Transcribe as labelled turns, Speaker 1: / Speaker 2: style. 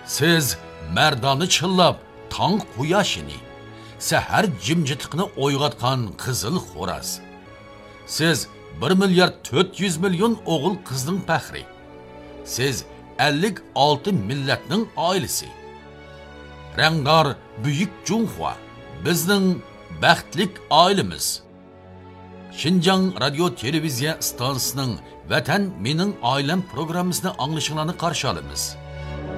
Speaker 1: Siz merdani chillab, tong quyoshini, sahar jimjitliqni o'yg'otgan qizil xo'raz. Siz 1 milyard 400 milyon o'g'il qizning faxri. Siz 56 millatning oilasi. Rangdor buyuk Junxua bizning baxtlik oilamiz. Xinjiang radio televiziya stansiyasining Vatan mening oilam programmasini anglashinglarni qarshi olamiz.